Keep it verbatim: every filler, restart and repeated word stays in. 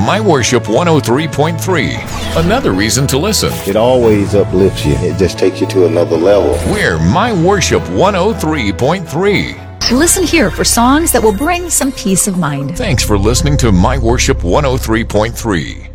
My Worship one oh three point three. Another reason to listen. It always uplifts you. It just takes you to another level. We're My Worship one oh three point three. Listen here for songs that will bring some peace of mind. Thanks for listening to My Worship one oh three point three.